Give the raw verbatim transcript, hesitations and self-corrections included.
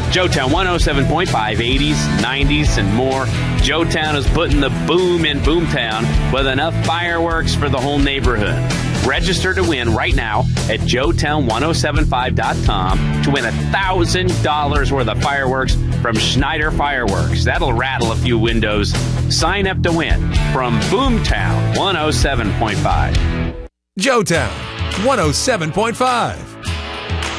Joetown one oh seven point five, eighties, nineties, and more. Joetown is putting the boom in Boomtown with enough fireworks for the whole neighborhood. Register to win right now at joetown ten seventy-five dot com to win one thousand dollars worth of fireworks from Schneider Fireworks. That'll rattle a few windows. Sign up to win from Boomtown one oh seven point five. Joetown one oh seven point five.